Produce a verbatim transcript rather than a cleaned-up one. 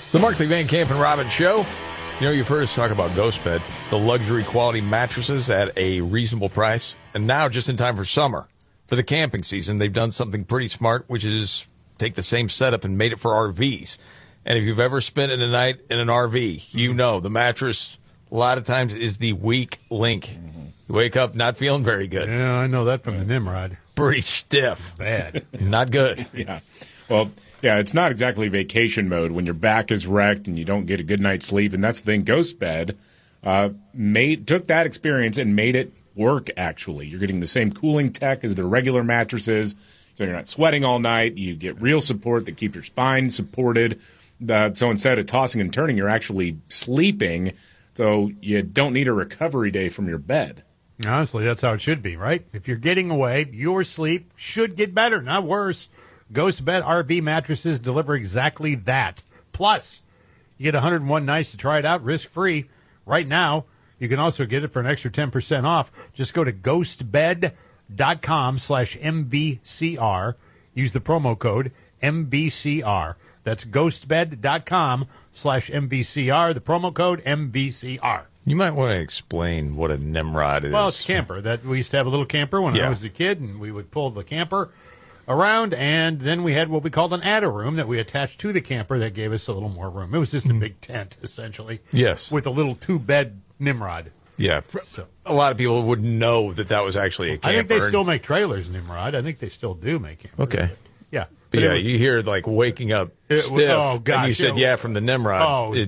The Markley Van Camp and Robbins Show. You know, you've heard us talk about GhostBed, the luxury quality mattresses at a reasonable price. And now, just in time for summer, for the camping season, they've done something pretty smart, which is take the same setup and made it for R Vs. And if you've ever spent a night in an R V, you know the mattress a lot of times is the weak link. Mm-hmm. You wake up not feeling very good. Yeah, I know that from the Nimrod. Pretty stiff. Bad. Not good. Yeah. Well, yeah, it's not exactly vacation mode when your back is wrecked and you don't get a good night's sleep. And that's the thing. GhostBed uh, made took that experience and made it work, actually. You're getting the same cooling tech as their regular mattresses, so you're not sweating all night. You get real support that keeps your spine supported. Uh, so instead of tossing and turning, you're actually sleeping, so you don't need a recovery day from your bed. Honestly, that's how it should be, right? If you're getting away, your sleep should get better, not worse. GhostBed R V mattresses deliver exactly that. Plus, you get one hundred one nights to try it out risk-free. Right now, you can also get it for an extra ten percent off. Just go to ghostbed.com slash MVCR. Use the promo code M V C R. That's ghostbed.com slash MVCR. The promo code M V C R. You might want to explain what a Nimrod is. Well, it's a camper. That we used to have a little camper when Yeah. I was a kid, and we would pull the camper around, and then we had what we called an attic room that we attached to the camper that gave us a little more room. It was just a big tent, essentially. Yes. With a little two-bed Nimrod. Yeah. So, A lot of people wouldn't know that that was actually a camper. I think they still make trailers, Nimrod. I think they still do make campers. Okay. Yeah. But yeah, it, you hear like waking up It- stiff, oh, gosh, and you said, it- yeah, from the Nimrod. Oh, it,